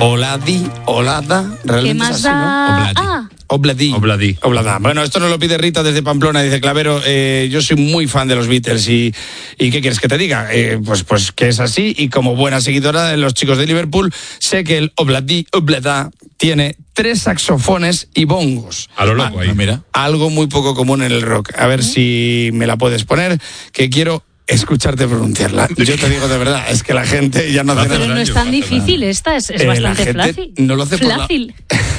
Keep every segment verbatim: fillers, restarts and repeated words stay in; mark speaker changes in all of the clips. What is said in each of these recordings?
Speaker 1: Oladi, Olada, realmente
Speaker 2: ¿Qué más
Speaker 1: es así,
Speaker 2: da?
Speaker 1: ¿no?
Speaker 3: Obladi.
Speaker 2: Ah,
Speaker 1: Obladí.
Speaker 3: Obladí.
Speaker 1: Oblada. Bueno, esto nos lo pide Rita desde Pamplona, dice Clavero, eh, yo soy muy fan de los Beatles y, y ¿qué quieres que te diga? Eh, pues, pues que es así, y como buena seguidora de los chicos de Liverpool, sé que el Obladí, Oblada, tiene tres saxofones y bongos.
Speaker 3: A lo loco ahí.
Speaker 1: Ah, mira. Algo muy poco común en el rock. A ver si me la puedes poner, que quiero escucharte pronunciarla. Yo te digo de verdad, es que la gente ya no hace
Speaker 2: pero
Speaker 1: nada.
Speaker 2: no es tan difícil esta, es, es
Speaker 1: Eh, la
Speaker 2: bastante
Speaker 1: gente
Speaker 2: flácil.
Speaker 1: no lo hace por la-
Speaker 2: Flácil.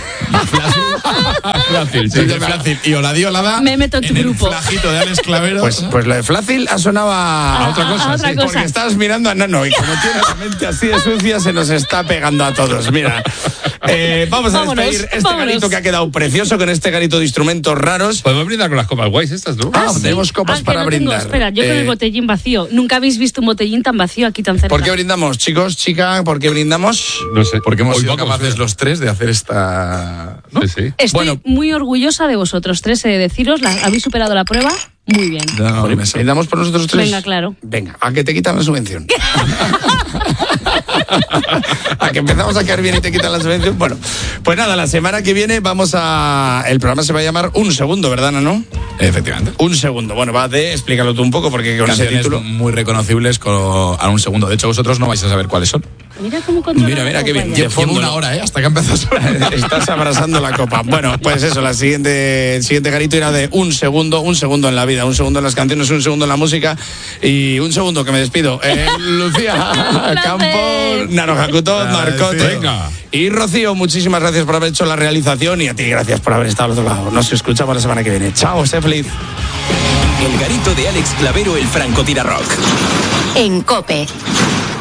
Speaker 3: Fácil, sí.
Speaker 4: Sí, flácil. Y Oladi, Olada.
Speaker 2: Me meto en tu
Speaker 4: el
Speaker 2: grupo.
Speaker 4: flagito de Alex Clavero.
Speaker 1: Pues, pues la de flácil ha sonado a,
Speaker 2: A-
Speaker 1: otra cosa,
Speaker 2: a otra
Speaker 1: sí,
Speaker 2: cosa.
Speaker 1: porque estabas mirando a Nano y como tiene la mente así de sucia se nos está pegando a todos. Mira, eh, vamos a
Speaker 2: Vámonos,
Speaker 1: despedir este
Speaker 2: vámonos.
Speaker 1: garito que ha quedado precioso con este garito de instrumentos raros.
Speaker 3: Podemos brindar con las copas guays estas, ¿no?
Speaker 1: Ah,
Speaker 2: ¿sí?
Speaker 1: tenemos copas
Speaker 2: Ah, que
Speaker 1: para
Speaker 2: no tengo.
Speaker 1: brindar.
Speaker 2: Espera, yo con
Speaker 1: Eh,
Speaker 2: el botellín vacío. Nunca habéis visto un botellín tan vacío aquí tan cerca.
Speaker 1: ¿Por qué brindamos, chicos, chica? ¿Por qué brindamos?
Speaker 3: No sé.
Speaker 4: Porque hemos
Speaker 3: Hoy
Speaker 4: sido
Speaker 3: vamos,
Speaker 4: capaces
Speaker 3: mira.
Speaker 4: los tres de hacer esta. ¿no?
Speaker 3: Sí, sí.
Speaker 2: Estoy
Speaker 1: Bueno.
Speaker 2: muy orgullosa de vosotros tres, he de deciros, la- habéis superado la prueba muy bien.
Speaker 4: No, no me sé.
Speaker 1: ¿Brindamos por nosotros tres?
Speaker 2: Venga, claro.
Speaker 1: Venga, a que te quitan la subvención. A que empezamos a caer bien y te quitan la subvención. Bueno, pues nada, la semana que viene vamos a... El programa se va a llamar Un Segundo, ¿verdad, Nano?
Speaker 4: Efectivamente.
Speaker 1: Un Segundo. Bueno, va de... Explícalo tú un poco, porque con ese
Speaker 4: Canciones
Speaker 1: título...
Speaker 4: muy reconocibles con, a un segundo. De hecho, vosotros no vais a saber cuáles son.
Speaker 2: Mira cómo controla
Speaker 1: Mira,
Speaker 2: la
Speaker 1: mira, qué
Speaker 2: copa
Speaker 1: bien.
Speaker 2: ya.
Speaker 1: De
Speaker 4: Llevo
Speaker 1: fondo,
Speaker 4: una
Speaker 1: ¿no?
Speaker 4: hora, ¿eh? Hasta que empezó a sonar.
Speaker 1: Estás abrazando la copa. Bueno, pues eso, la siguiente, el siguiente garito era de un segundo, un segundo en la vida, un segundo en las canciones, un segundo en la música y un segundo que me despido. Eh, Lucía Campos, Nano Hakuto, Marcote
Speaker 3: venga.
Speaker 1: y Rocío, muchísimas gracias por haber hecho la realización y a ti gracias por haber estado al otro lado. Nos escuchamos la semana que viene. Chao, sé feliz.
Speaker 5: El garito de Alex Clavero, el francotirador.
Speaker 6: En COPE.